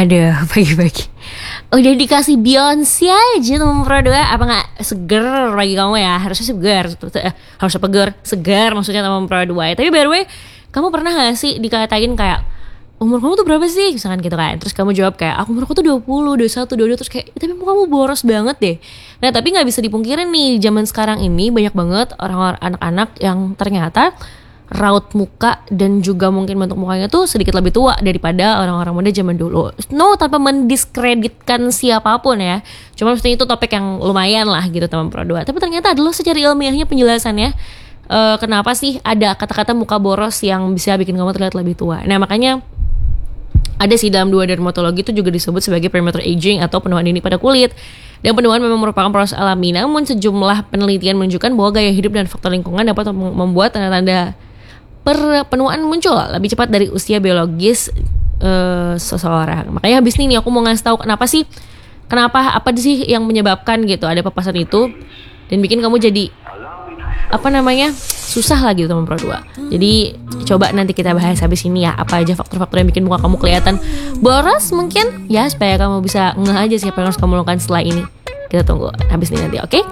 Aduh, pagi-pagi udah dikasih Beyonce aja nomor Pro 2. Apa gak seger bagi kamu ya? Harusnya seger, harusnya segar maksudnya nomor Pro 2. Tapi by the way, kamu pernah gak sih dikatain kayak, umur kamu tuh berapa sih? Misalkan gitu kan. Terus kamu jawab kayak, umurku tuh 20, 21, 22. Terus kayak, tapi kamu boros banget deh. Nah tapi gak bisa dipungkirin nih, zaman sekarang ini banyak banget orang-orang anak-anak yang ternyata raut muka dan juga mungkin bentuk mukanya tuh sedikit lebih tua daripada orang-orang muda zaman dulu. No, tanpa mendiskreditkan siapapun ya. Cuma maksudnya itu topik yang lumayan lah gitu teman Pro 2. Tapi ternyata adalah secara ilmiahnya penjelasannya kenapa sih ada kata-kata muka boros yang bisa bikin kamu terlihat lebih tua. Nah makanya ada sih dalam dua dermatologi itu juga disebut sebagai premature aging atau penuaan dini pada kulit. Dan penuaan memang merupakan proses alami. Namun sejumlah penelitian menunjukkan bahwa gaya hidup dan faktor lingkungan dapat membuat tanda-tanda penuaan muncul lebih cepat dari usia biologis seseorang. Makanya habis ini aku mau ngasih tahu apa sih yang menyebabkan gitu ada papasan itu dan bikin kamu jadi susah lah gitu teman Pro 2. Jadi coba nanti kita bahas habis ini ya, apa aja faktor-faktor yang bikin muka kamu kelihatan boros mungkin ya, supaya kamu bisa ngeh aja siapa yang harus kamu lakukan setelah ini. Kita tunggu habis ini nanti, oke?